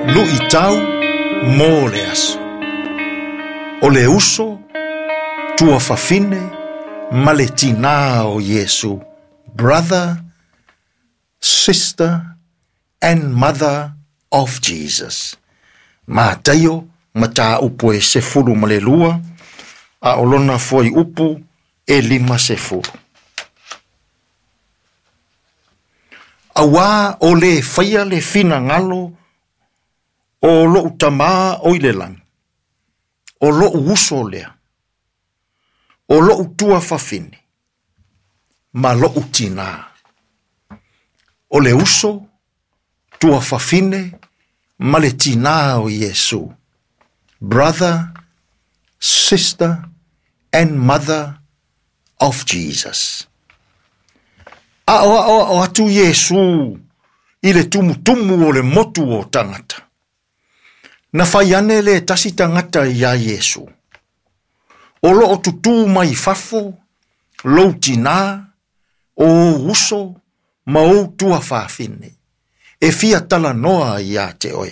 Lui tau mō le aso. O le uso tua fafine ma le tina o Yesu. Brother, sister, and mother of Jesus. Ma tayo mata upu e se furu ma le lua, a olona foi upu e 5 se furu. Awa o le faya le fina ngalo o lo utama o ile lang. O lo uso lea. O lo utua fafine. Ma lo utina. O le uso tua fafine ma le tina o Yesu. Brother, sister, and mother of Jesus. O atu Yesu i le tumu o le motu o tangata. Na faiane le tasi tangata ia Yesu. O lo o tutu mai fafo, lo tina, o uso, ma o tua fafine. E fia tala noa ia te oe.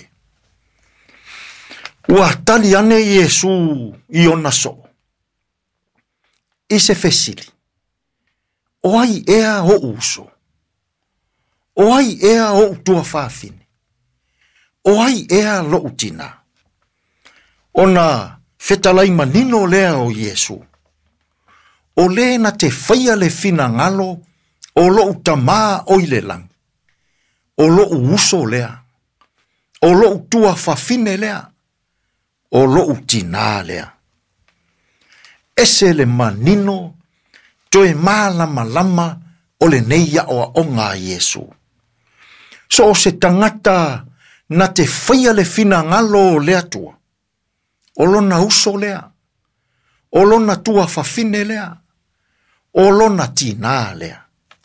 Ua tali ane Yesu i ona so. I se fesili. O ai ea o uso. O ai ea o tua fafine. O ai ea lo utina. Ona fetalai manino lea o Yesu. O le na te whaia le fina ngalo o lo utama o ile lang. O lo uso lea. O lo tua fafine lea. O lo utina lea. Ese le manino toe malama lama o le neia o onga Yesu. So se tangata na te whaia le fina ngalo lea tua. O lona uso lea. O lona tua fafine lea. O lona tina lea.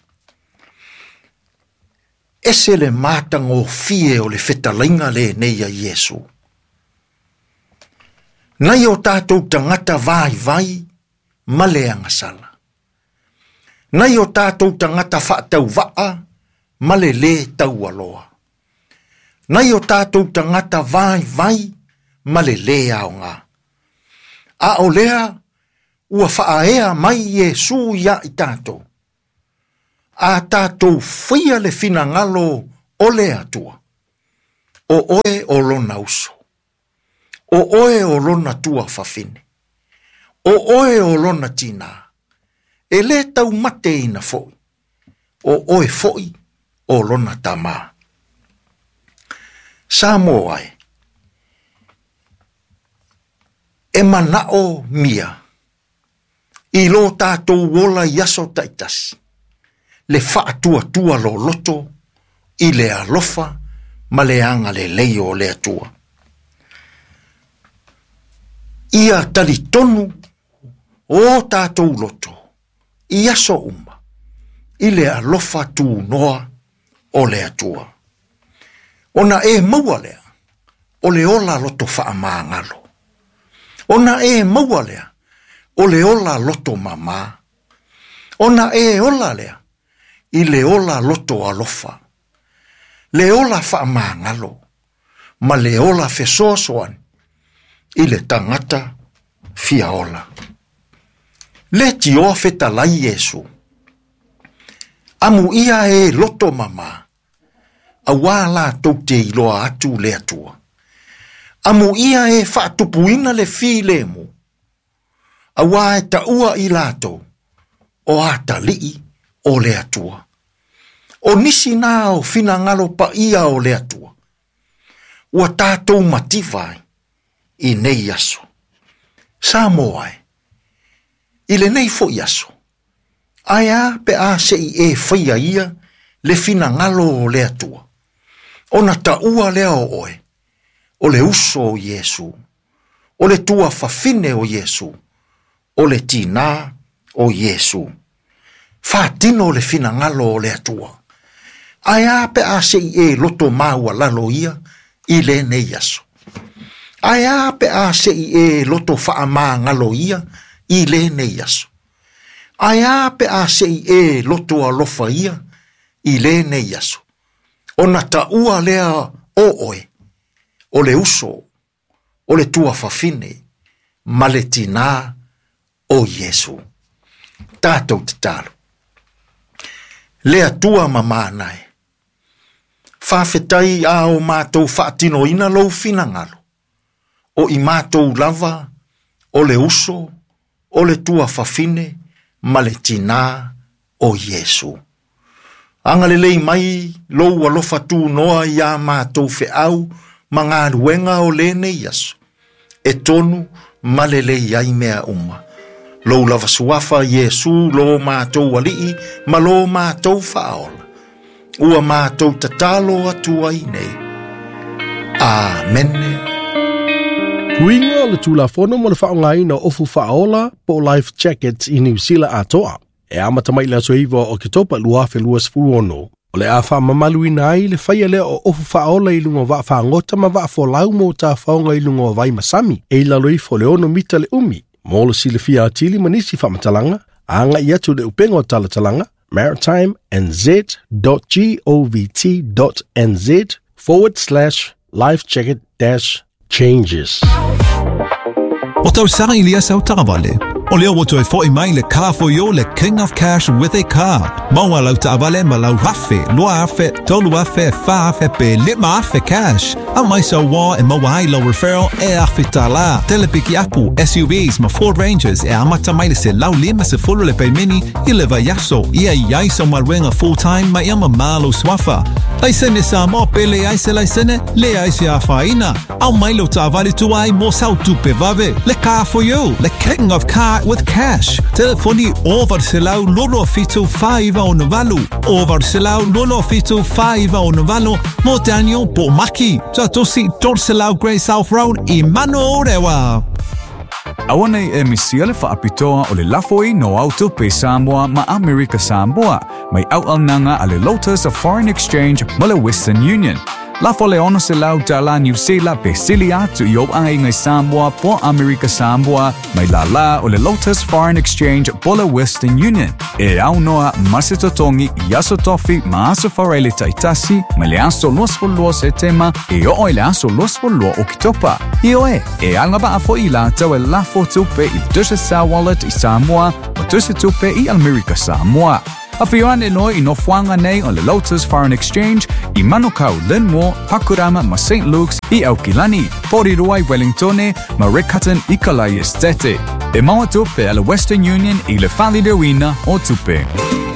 Ese le matang o fie o le fetalainga le neia Yesu. Nai o tātou tangata vai ma le angasala. Nai o tātou tangata whaatau waa ma le tau aloa. Nai o tātou tangata vai ma le aonga. A o lea ua whaaea mai Yesu ia i tātou. A tātou whia le fina ngalo o lea tua. O oe o lona uso. O oe o lona tua fafine. O oe o lona tina. E le tau mate ina foi. O oe foi o lona tama. Samo ai. E manao mia. I lo tātou wola yaso taitasi. Le whaatua lo loto. I le alofa. Ma le anga le leio o le atua. Ia tali tonu. O tātou loto. I aso uma. I le alofa tu noa o le atua. Ona e maua lea. O le ola loto wha ngalo. Ona e maua lea. O le ola loto mama. Ona e ola lea. I le ola loto alofa. Le ola wha ngalo. Ma le ola fesoasoan. I le tangata fia ola. Le tio fetalai Yesu. Amu ia e loto mama. Awala tau te iloa atu le atua. Amu ia e whaatupuina le fi le mu. Awa e taua i lato. O ata lii o le atua. O nisi nā o fina ngalo pa ia o le atua. Ua tātou mativai i nei aso. Samo ai. I le nei fo yaso. Aia pe a se i e whaia ia le fina ngalo o le atua. Ona taua lea o oe. O le uso o Yesu. O le tua fafine o Yesu. O le tina o Yesu. Whaatino le fina ngalo o le atua. Aia pe a se i e loto maua lalo ia i le nei yaso. Aia pe a se i e loto whaama ngalo ia i le nei yaso. Aia pe a se i e loto alofa ia i le nei yaso. Ona taua lea o oe. o le uso, o le tua fafine, ma le tina o Iesu. Tātou te talo. Lea tua mamānai. Whawhetai a o mātou whaatino ina lau finangalo. O i mātou lava, o le uso, o le tua fafine, ma le tina o Iesu. Anga le lei mai, lou alofa tū noa i a mātou wheau, ma ngā ruenga o lene Iesu. E tonu, ma le lei ai mea uma. Lou lava suafa Iesu, lo mātou alii, ma lo mātou whaola. Ua mātou tatalo atu ai nei. Amene. Huinga le tūlafono mo le whaongaina ofu whaola po life jackets i New Zealand atoa. E amata mai le asoiva o ke topa luafe luas furuono. O le a whamamalu ina ai le whaia lea o ofu whaola i lungo wa whaangota ma wa wholau mo ta whaonga i lungo vai masami. E laloi fo le ono mita le umi. Mo le sile fia atili manisi whamatalanga. Anga i atu le upengo talatalanga. maritimeandz.govt.nz/lifejacket-changes. O tau sara ilia sau taravale. O leo woto e fo i mai le car for you le King of Cash with a car. Maua lau taravale ma lau hafe, loa afe, tolu afe, fa afe pe lima afe cash. A mai sa wā e maua ai lau referral e afe tala. Telepiki apu, SUVs ma Ford Rangers e amata mai le se lau lima se fulu le pei mini i le vaiaso. Ia iai sa maruenga full time ma ia ma malo swafa. Laisene sa mo pe le aise laisene, le aise a faina. Au mai lau taravale tu ai mo sau tupe vave. Le car for you, le King of Car with cash. Telefoni over selau lolo fitu 5 au navalu. Over selau lolo fitu 5 au navalu. Mo Daniel po maki. Sa tosi tor selau Grey South Road i mano orewa. Awana e misia le whaapitoa o le lafoi no auto pe Samoa ma Amerika Samoa. Mai au al nanga a le Lotus of Foreign Exchange ma le Western Union. Lafo le ono se lau tala New Zealand pe sili atu i au ai ngai Samoa po Amerika Samoa mai la o le Lotus Foreign Exchange po le Western Union. E au noa masito tongi i aso tofi ma aso farele taitasi ma le aso luasfolua se tema e o le aso luasfolua o kitopa. I oe, e alngaba afo i la tau e lafo tupe i duse sa wallet i Samoa o duse tupe i Amerika Samoa. A whioane noi I no whanga nei o le Lotus Foreign Exchange I Manukau, Linmore, Pakurama ma St. Luke's I Aukilani, Poriruai, Wellingtone ma Riccarton I Kalai Estete. E maua tupe a le Western Union I le Whalidoina o tupe.